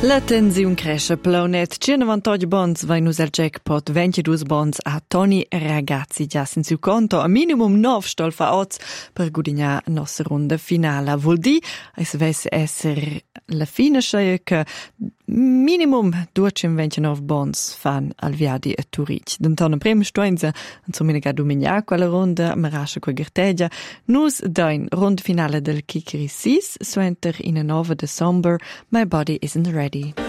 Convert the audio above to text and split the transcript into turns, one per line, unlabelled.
La tensione cresce, Plaunet 98 bonds vai nus al jackpot 22 bonds a Tony ragazzi già in suo conto a minimum 9 stolfa oz per gudignar nostra ronda finale. Vuol di es vesse essere la fine che minimum 229 bonds fan al viadi a Turic. D'anton prima stoinza insomma ga dominia quella ronda marascia qua gerteggia nus dain ronda finale del Kikeri 6 suenter in a 9 December My Body Isn't Ready.